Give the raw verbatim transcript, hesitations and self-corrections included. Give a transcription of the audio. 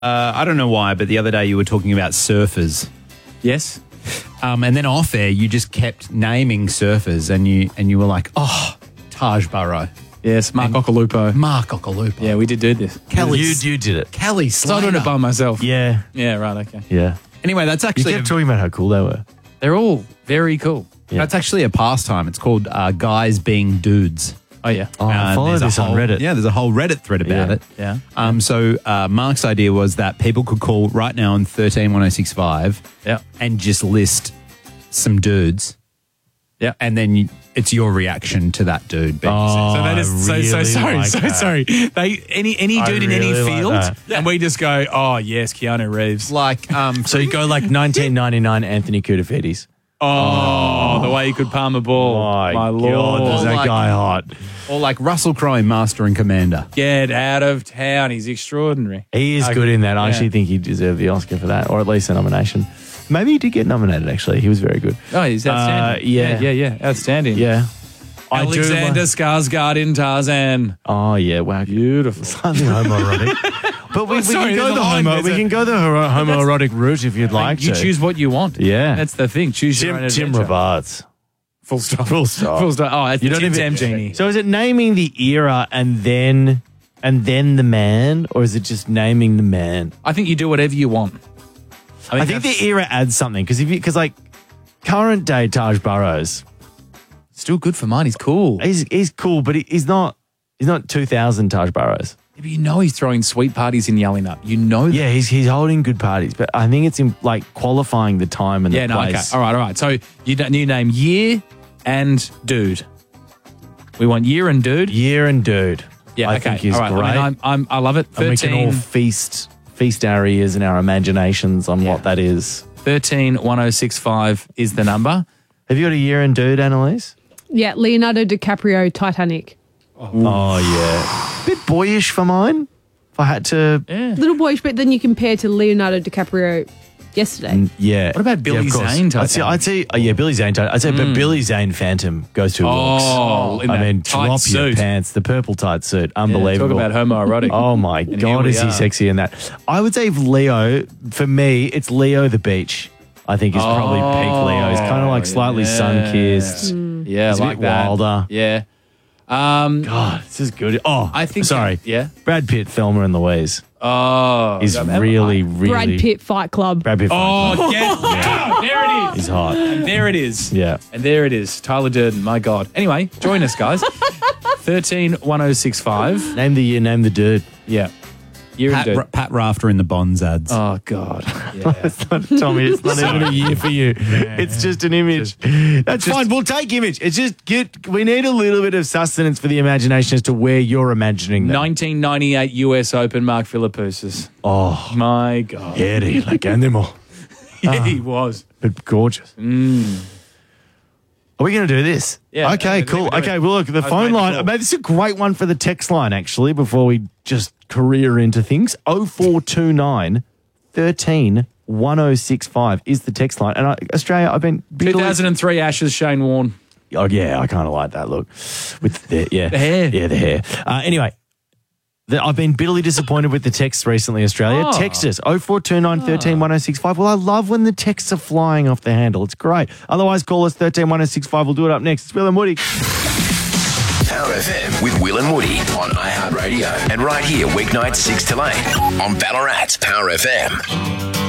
Uh, I don't know why, but the other day you were talking about surfers. Yes. Um, and then off air, you just kept naming surfers, and you and you were like, oh, Taj Burrow. Yes, Mark Occhilupo. Mark Occhilupo. Yeah, we did do this. Kelly. You, you did it. Kelly So I Slater. doing it by myself. Yeah. Yeah, right, okay. Yeah. Anyway, that's You actually kept a, talking about how cool they were. They're all very cool. Yeah. that's actually a pastime. It's called uh, guys being dudes. Oh, yeah. Oh, I Uh, follow there's a this on whole- Reddit. Yeah, there's a whole Reddit thread about Yeah. it. Yeah. Um, so uh, Mark's idea was that people could call right now on thirteen one oh six five Yeah. and just list some dudes, Yeah. and then you, it's your reaction to that dude being Oh, So that is so I so really sorry, like so that. sorry. They any any I dude in any really like field, that. and we just go, oh yes, Keanu Reeves. like um, So you go like nineteen ninety-nine Anthony Koutafidis. Oh, the way he could palm a ball, My, my God, lord! is that Like- guy hot? or like Russell Crowe in Master and Commander. Get out of town. He's extraordinary. He is Okay. good in that. I Yeah. actually think he deserved the Oscar for that, or at least a nomination. Maybe he did get nominated, actually. He was very good. Oh, he's outstanding. Uh, yeah. yeah, yeah, yeah. Outstanding. Yeah. I do Alexander like- Skarsgård in Tarzan. Oh, yeah. Wow. Beautiful. Slightly homoerotic. But we, we sorry, can go there's the a line, homo. there's We a- can go the horo- homoerotic route if you'd like you to. choose what you want. Yeah. That's the thing. Choose your Tim, own Tim adventure. Robards. Full stop. Full stop. Full stop. Oh, that's You the don't Tim even- Tam Genie. So is it naming the era and then and then the man, or is it just naming the man? I think you do whatever you want. I think that's- the era adds something because if you because like current day Taj Burrows, still good for mine. He's cool. he's he's cool, but he, he's not he's not two thousand Taj Burrows. But you know he's throwing sweet parties in Yelling Up. You know that. Yeah, he's he's holding good parties, but I think it's in like qualifying the time and Yeah, the no, okay. place. All right, all right. So you, don't- you name year and dude. We want year and dude. Year and dude. Yeah, I okay. think he's all right. great. I mean, I'm, I'm, I love it. and we can all thirteen, feast feast our ears and our imaginations on what that is. thirteen one oh six five is the number. Have you got a year and dude, Annalise? Yeah, Leonardo DiCaprio, Titanic. Oh yeah, bit boyish for mine. If I had to, Yeah. Little boyish, but then you compare to Leonardo DiCaprio yesterday. yeah. What about Billy Yeah, of course. Zane I'd say, I'd say oh, yeah, Billy Zane. I'd say, but Billy Zane Phantom goes two looks. Oh, in I that mean, tight drop your suit. pants. The purple tight suit, Yeah, unbelievable. talk about homoerotic. Oh my And here God, we is he are. sexy in that? I would say if Leo, for me, it's Leo the Beach. I think is probably peak Leo. He's kind of like slightly yeah. sun-kissed. Yeah, He's a like bit that. wilder. Yeah. Um, God, this is good. Oh, I think- Sorry. yeah. Brad Pitt, Thelma and Louise. oh. He's Am I- really, really. Brad Pitt, Fight Club. Brad Pitt. Oh, get, yeah. There it is. He's hot. And there it is. Yeah. And there it is. Tyler Durden, my God. Anyway, join us, guys. thirteen one oh six five. Name the year, name the dude. Yeah. Year and Pat, dude. Ra- Pat Rafter in the Bonds ads. Oh, God. Yeah. Tommy, it's not even a year for you. It's just an image. That's fine. We'll take image. It's just get. We need a little bit of sustenance for the imagination as to where you're imagining them. nineteen ninety-eight U S Open, Mark Philippoussis. Oh, My God. hairy like animal, Yeah, he was. but gorgeous. Are we going to do this? Yeah, Okay, I think cool. we do it. Okay, well, look, the I've phone made the line. call. Maybe this is a great one for the text line, actually, before we just career into things. oh four two nine, thirteen, one oh six five is the text line. And I, Australia, I've been... two thousand three Ashes, Shane Warne. Oh, yeah, I kind of like that look. With the, yeah. The hair. Yeah, the hair. Uh, anyway, the, I've been bitterly disappointed with the texts recently, Australia. Oh. Text us, oh four two nine, thirteen, one oh six five. Well, I love when the texts are flying off the handle. It's great. Otherwise, call us thirteen one oh six five. We'll do it up next. It's Will and Woody. Power F M with Will and Woody on iHeartRadio. And right here, weeknights six till eight on Ballarat's Power F M.